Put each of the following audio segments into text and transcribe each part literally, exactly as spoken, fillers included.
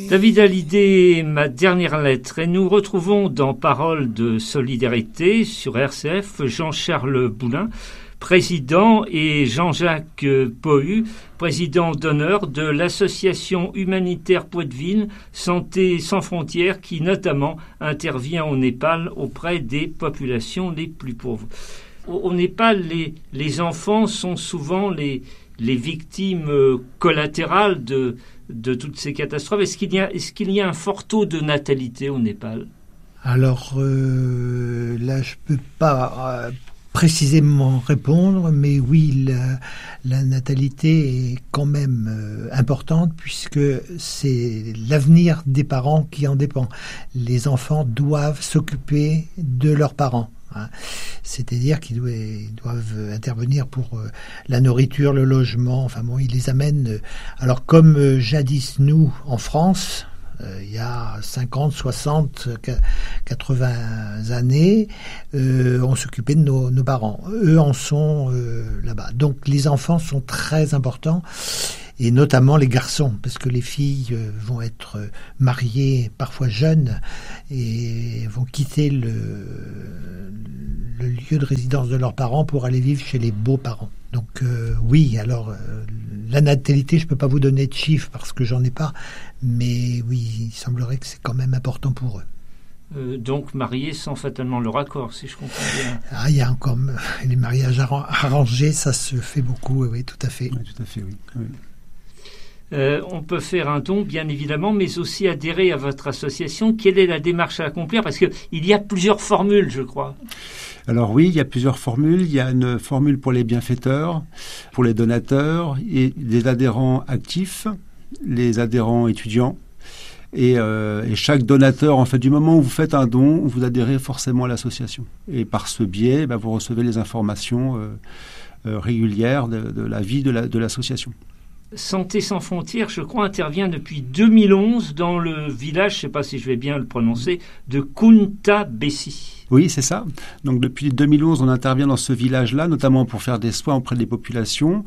David Hallyday, ma dernière lettre. Et nous retrouvons dans Paroles de solidarité sur R C F Jean-Charles Boulin, président, et Jean-Jacques Pohu, président d'honneur de l'association humanitaire Poitevine Santé sans frontières, qui notamment intervient au Népal auprès des populations les plus pauvres. Au, au Népal, les, les enfants sont souvent les, les victimes collatérales de de toutes ces catastrophes. Est-ce qu'il y a, est-ce qu'il y a un fort taux de natalité au Népal ? Alors euh, là, je peux pas euh, précisément répondre, mais oui, la, la natalité est quand même euh, importante, puisque c'est l'avenir des parents qui en dépend. Les enfants doivent s'occuper de leurs parents. Hein. C'est-à-dire qu'ils doivent intervenir pour euh, la nourriture, le logement, enfin bon, ils les amènent. Euh, alors comme euh, jadis nous, en France, euh, il y a cinquante, soixante, quatre-vingts années, euh, on s'occupait de nos, nos parents. Eux en sont euh, là-bas. Donc les enfants sont très importants. Et notamment les garçons, parce que les filles vont être mariées parfois jeunes et vont quitter le, le lieu de résidence de leurs parents pour aller vivre chez les beaux-parents. Donc euh, oui, alors euh, la natalité, je ne peux pas vous donner de chiffres parce que j'en ai pas, mais oui, il semblerait que c'est quand même important pour eux. Euh, donc mariés sans fatalement leur accord, si je comprends bien. Ah, il y a encore les mariages arrangés, ça se fait beaucoup, oui, tout à fait. Oui, tout à fait, oui. oui. Euh, on peut faire un don, bien évidemment, mais aussi adhérer à votre association. Quelle est la démarche à accomplir ? Parce qu'il y a plusieurs formules, je crois. Alors oui, il y a plusieurs formules. Il y a une formule pour les bienfaiteurs, pour les donateurs, et des adhérents actifs, les adhérents étudiants. Et, euh, et chaque donateur, en fait, du moment où vous faites un don, vous adhérez forcément à l'association. Et par ce biais, ben, vous recevez les informations euh, euh, régulières de, de la vie de, la, de l'association. Santé sans frontières, je crois, intervient depuis deux mille onze dans le village, je ne sais pas si je vais bien le prononcer, de Kuntabesi. Oui, c'est ça. Donc depuis deux mille onze, on intervient dans ce village-là, notamment pour faire des soins auprès des populations.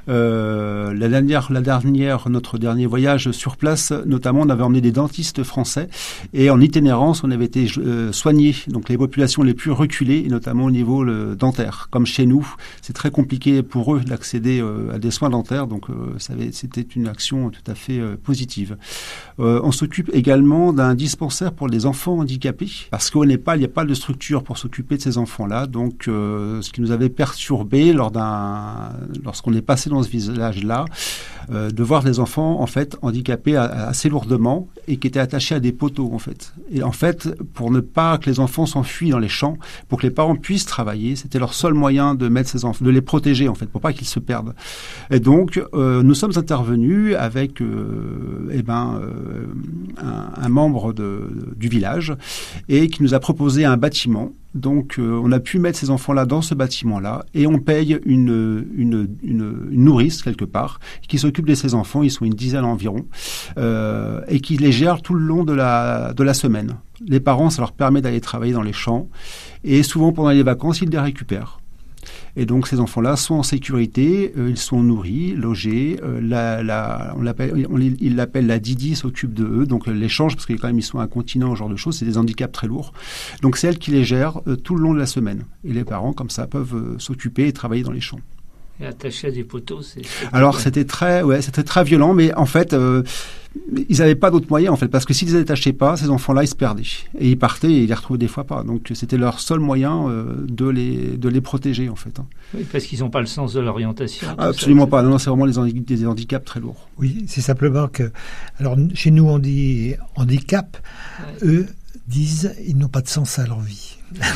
Euh, la dernière, la dernière, notre dernier voyage sur place, notamment, on avait emmené des dentistes français et en itinérance, on avait été euh, soigner donc les populations les plus reculées, et notamment au niveau le, dentaire. Comme chez nous, c'est très compliqué pour eux d'accéder euh, à des soins dentaires, donc euh, ça avait, c'était une action tout à fait euh, positive. Euh, on s'occupe également d'un dispensaire pour les enfants handicapés, parce qu'au Népal, il n'y a pas de structure pour s'occuper de ces enfants-là. Donc, euh, ce qui nous avait perturbé lors d'un, lorsqu'on est passé dans ce village-là, euh, de voir des enfants en fait handicapés assez lourdement et qui étaient attachés à des poteaux en fait. Et en fait, pour ne pas que les enfants s'enfuient dans les champs, pour que les parents puissent travailler, c'était leur seul moyen de mettre ces enfants, de les protéger en fait, pour pas qu'ils se perdent. Et donc, euh, nous sommes intervenus avec, euh, eh ben, euh, un, un membre de, du village et qui nous a proposé un bâtiment. Donc, euh, on a pu mettre ces enfants-là dans ce bâtiment-là et on paye une, une, une, une nourrice, quelque part, qui s'occupe de ces enfants. Ils sont une dizaine environ euh, et qui les gère tout le long de la, de la semaine. Les parents, ça leur permet d'aller travailler dans les champs et souvent, pendant les vacances, ils les récupèrent. Et donc ces enfants-là sont en sécurité, euh, ils sont nourris, logés. Euh, la, la, on l'appelle, on, il l'appelle la Didi, s'occupe de eux. Donc euh, l'échange, parce que quand même ils sont incontinents, ce genre de choses, c'est des handicaps très lourds. Donc c'est elle qui les gère euh, tout le long de la semaine. Et les parents, comme ça, peuvent euh, s'occuper et travailler dans les champs. Et attaché à des poteaux, c'est... c'est Alors c'était très, ouais, c'était très violent, mais en fait, euh, ils n'avaient pas d'autre moyen en fait, parce que s'ils les attachaient pas, ces enfants-là, ils se perdaient et ils partaient et ils les retrouvaient des fois pas. Donc c'était leur seul moyen euh, de les de les protéger en fait. Hein. Oui, parce qu'ils n'ont pas le sens de l'orientation. Ah, absolument ça, pas. Non, non, c'est vraiment les handi- des handicaps très lourds. Oui, c'est simplement que, alors chez nous on dit handicap, ouais. Eux disent ils n'ont pas de sens à leur vie.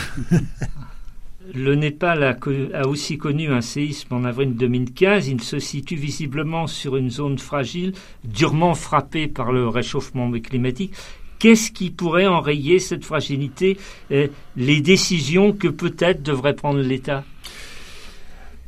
Le Népal a, a aussi connu un séisme en avril deux mille quinze. Il se situe visiblement sur une zone fragile, durement frappée par le réchauffement climatique. Qu'est-ce qui pourrait enrayer cette fragilité, euh, les décisions que peut-être devrait prendre l'État ?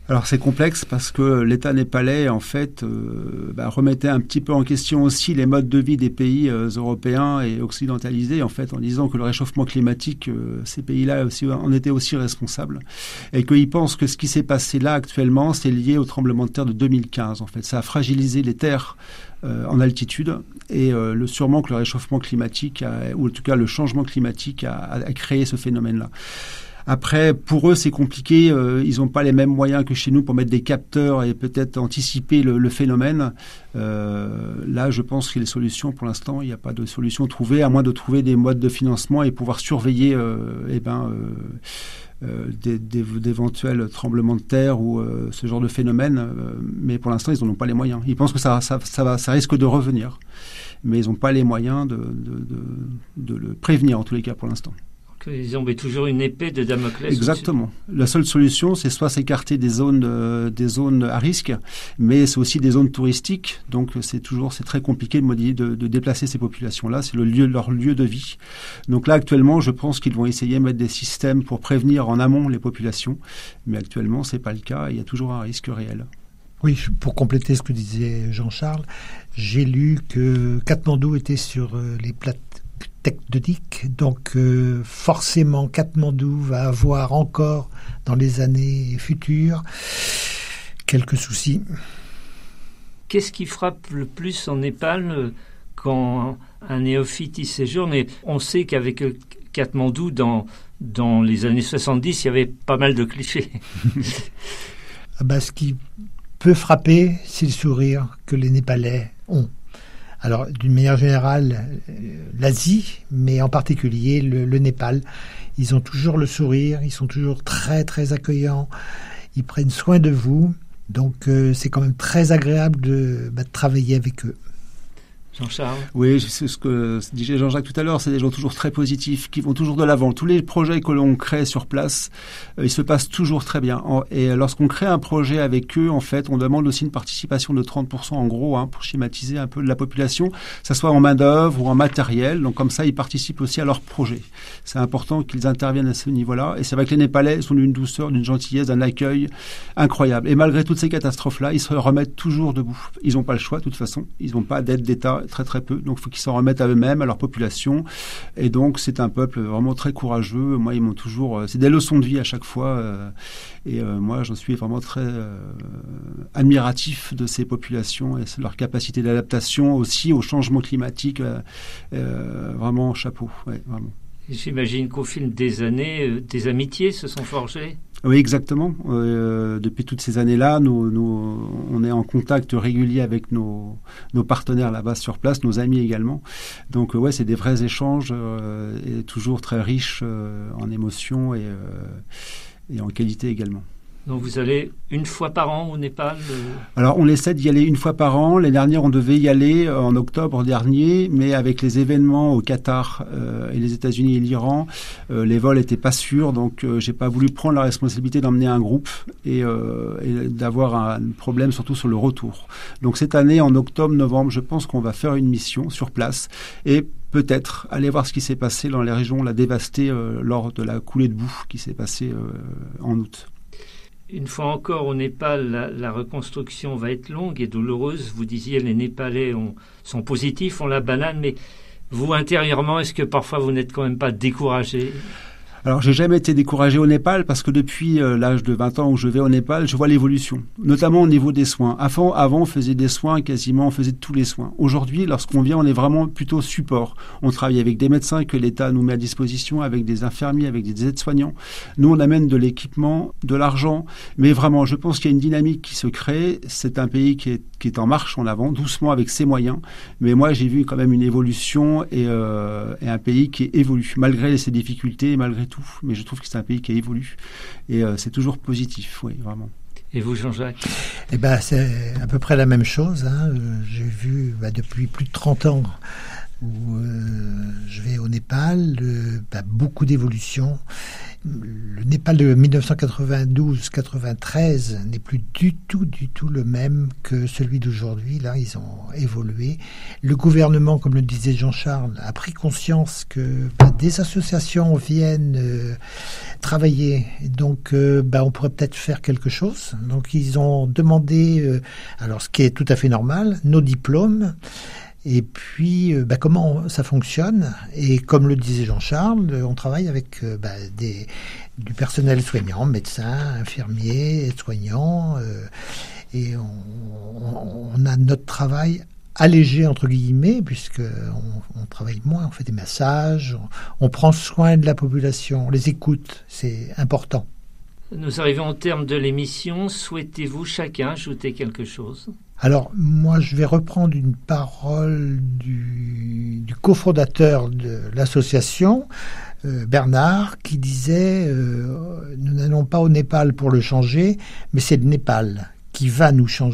Alors c'est complexe parce que l'État népalais en fait euh, bah, remettait un petit peu en question aussi les modes de vie des pays euh, européens et occidentalisés en fait en disant que le réchauffement climatique, euh, ces pays-là aussi, en étaient aussi responsables et qu'ils pensent que ce qui s'est passé là actuellement c'est lié au tremblement de terre de deux mille quinze en fait. Ça a fragilisé les terres euh, en altitude et euh, le, sûrement que le réchauffement climatique a, ou en tout cas le changement climatique a, a créé ce phénomène-là. Après, pour eux, c'est compliqué. Euh, ils n'ont pas les mêmes moyens que chez nous pour mettre des capteurs et peut-être anticiper le, le phénomène. Euh, là, je pense que les solutions, pour l'instant, il n'y a pas de solution trouvée, à moins de trouver des modes de financement et pouvoir surveiller euh, eh ben, euh, euh, des, des, d'éventuels tremblements de terre ou euh, ce genre de phénomène. Euh, mais pour l'instant, ils n'en ont pas les moyens. Ils pensent que ça, ça, ça, va, ça risque de revenir. Mais ils n'ont pas les moyens de, de, de, de le prévenir, en tous les cas, pour l'instant. Ils ont toujours une épée de Damoclès. Exactement. La seule solution, c'est soit s'écarter des zones, euh, des zones à risque, mais c'est aussi des zones touristiques. Donc, c'est toujours, c'est très compliqué de, de, de déplacer ces populations-là. C'est le lieu, leur lieu de vie. Donc là, actuellement, je pense qu'ils vont essayer de mettre des systèmes pour prévenir en amont les populations. Mais actuellement, c'est pas le cas. Il y a toujours un risque réel. Oui, pour compléter ce que disait Jean-Charles, j'ai lu que Katmandou était sur les plates tectonique, donc euh, forcément Katmandou va avoir encore dans les années futures quelques soucis. Qu'est-ce qui frappe le plus en Népal quand un néophyte y séjourne? Et on sait qu'avec Katmandou, dans, dans les années soixante-dix, il y avait pas mal de clichés. bah, ce qui peut frapper, c'est le sourire que les Népalais ont. Alors, d'une manière générale, l'Asie, mais en particulier le, le Népal, ils ont toujours le sourire, ils sont toujours très, très accueillants, ils prennent soin de vous, donc euh, c'est quand même très agréable de, bah, de travailler avec eux. Jean-Charles? Oui, c'est ce que disait Jean-Jacques tout à l'heure, c'est des gens toujours très positifs, qui vont toujours de l'avant. Tous les projets que l'on crée sur place, euh, ils se passent toujours très bien. Et lorsqu'on crée un projet avec eux, en fait, on demande aussi une participation de trente pour cent en gros, hein, pour schématiser un peu de la population, que ça soit en main-d'œuvre ou en matériel. Donc comme ça, ils participent aussi à leur projet. C'est important qu'ils interviennent à ce niveau-là. Et c'est vrai que les Népalais sont d'une douceur, d'une gentillesse, d'un accueil incroyable. Et malgré toutes ces catastrophes-là, ils se remettent toujours debout. Ils n'ont pas le choix, de toute façon. Ils n'ont pas d'aide d'État, très très peu, donc il faut qu'ils s'en remettent à eux-mêmes, à leur population, et donc c'est un peuple vraiment très courageux. Moi, ils m'ont toujours, c'est des leçons de vie à chaque fois, euh, et euh, moi j'en suis vraiment très euh, admiratif de ces populations et leur capacité d'adaptation aussi au changement climatique, euh, euh, vraiment chapeau, ouais, vraiment. J'imagine qu'au fil des années, euh, des amitiés se sont forgées. Oui, exactement. Euh, depuis toutes ces années-là, nous, nous, on est en contact régulier avec nos, nos partenaires là-bas sur place, nos amis également. Donc, euh, ouais, c'est des vrais échanges euh, et toujours très riches euh, en émotions et, euh, et en qualité également. Donc vous allez une fois par an au Népal? Alors on essaie d'y aller une fois par an. L'année dernière on devait y aller en octobre dernier, mais avec les événements au Qatar euh, et les États-Unis et l'Iran, euh, les vols n'étaient pas sûrs, donc euh, j'ai pas voulu prendre la responsabilité d'emmener un groupe et, euh, et d'avoir un problème surtout sur le retour. Donc cette année en octobre-novembre, je pense qu'on va faire une mission sur place et peut-être aller voir ce qui s'est passé dans les régions là dévastées euh, lors de la coulée de boue qui s'est passée euh, en août. Une fois encore au Népal, la, la reconstruction va être longue et douloureuse. Vous disiez les Népalais ont, sont positifs, ont la banane, mais vous intérieurement, est-ce que parfois vous n'êtes quand même pas découragé? Alors, j'ai jamais été découragé au Népal parce que depuis euh, l'âge de vingt ans où je vais au Népal, je vois l'évolution, notamment au niveau des soins. Avant, avant, on faisait des soins quasiment, on faisait tous les soins. Aujourd'hui, lorsqu'on vient, on est vraiment plutôt support. On travaille avec des médecins que l'État nous met à disposition, avec des infirmiers, avec des aides-soignants. Nous, on amène de l'équipement, de l'argent, mais vraiment, je pense qu'il y a une dynamique qui se crée. C'est un pays qui est, qui est en marche en avant, doucement avec ses moyens. Mais moi, j'ai vu quand même une évolution et, euh, et un pays qui évolue, malgré ses difficultés, malgré tout. Mais je trouve que c'est un pays qui évolue et euh, c'est toujours positif, oui, vraiment. Et vous, Jean-Jacques? Eh ben, c'est à peu près la même chose. Hein. J'ai vu bah, depuis plus de trente ans où euh, je vais au Népal, euh, bah, beaucoup d'évolution le Népal de mille neuf cent quatre-vingt-douze quatre-vingt-treize n'est plus du tout, du tout le même que celui d'aujourd'hui. Là, ils ont évolué. Le gouvernement, comme le disait Jean-Charles, a pris conscience que bah, des associations viennent euh, travailler. Donc, euh, bah, on pourrait peut-être faire quelque chose. Donc, ils ont demandé, euh, alors ce qui est tout à fait normal, nos diplômes. Et puis, euh, bah, comment ça fonctionne? Et comme le disait Jean-Charles, on travaille avec euh, bah, des, du personnel soignant, médecins, infirmiers, aides-soignants, euh, et on, on, on a notre travail allégé, entre guillemets, puisque on, on travaille moins, on fait des massages, on, on prend soin de la population, on les écoute, c'est important. Nous arrivons au terme de l'émission. Souhaitez-vous chacun ajouter quelque chose? Alors, moi, je vais reprendre une parole du, du cofondateur de l'association, euh, Bernard, qui disait euh, « Nous n'allons pas au Népal pour le changer, mais c'est le Népal qui va nous changer. »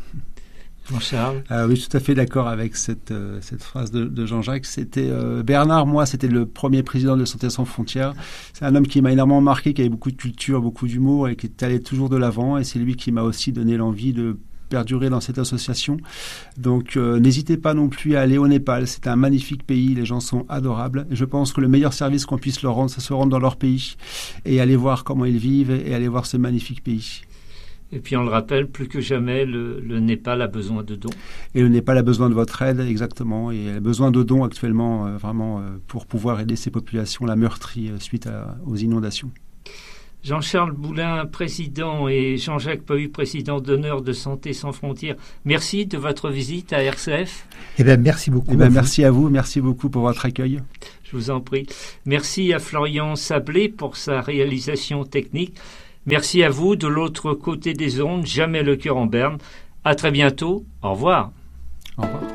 Jean-Charles? Euh, oui, tout à fait d'accord avec cette, euh, cette phrase de, de Jean-Jacques. C'était euh, Bernard, moi, c'était le premier président de Santé sans frontières. C'est un homme qui m'a énormément marqué, qui avait beaucoup de culture, beaucoup d'humour et qui est allé toujours de l'avant. Et c'est lui qui m'a aussi donné l'envie de perdurer dans cette association. Donc, euh, n'hésitez pas non plus à aller au Népal. C'est un magnifique pays. Les gens sont adorables. Et je pense que le meilleur service qu'on puisse leur rendre, c'est se rendre dans leur pays et aller voir comment ils vivent et aller voir ce magnifique pays. Et puis on le rappelle, plus que jamais, le, le Népal a besoin de dons. Et le Népal a besoin de votre aide, exactement. Et il a besoin de dons actuellement, euh, vraiment, euh, pour pouvoir aider ces populations-là meurtries euh, suite à, aux inondations. Jean-Charles Boulin, président, et Jean-Jacques Pahu, président d'honneur de Santé sans frontières, merci de votre visite à R C F. Eh bien, merci beaucoup. Eh bien, merci à vous. Merci beaucoup pour votre accueil. Je vous en prie. Merci à Florian Sablé pour sa réalisation technique. Merci à vous de l'autre côté des ondes, jamais le cœur en berne. À très bientôt. Au revoir. Au revoir.